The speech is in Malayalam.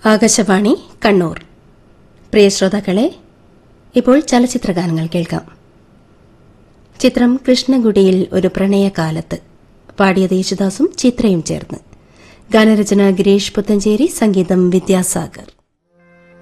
ആകാശവാണി കണ്ണൂർ. പ്രിയ ശ്രോതാക്കളെ, ഇപ്പോൾ ചലച്ചിത്രഗാനങ്ങൾ കേൾക്കാം. ചിത്രം കൃഷ്ണഗുഡിയിൽ ഒരു പ്രണയകാലത്ത്. പാടിയത് യേശുദാസും ചിത്രയും ചേർന്ന്. ഗാനരചന ഗിരീഷ് പുത്തഞ്ചേരി, സംഗീതം വിദ്യാസാഗർ.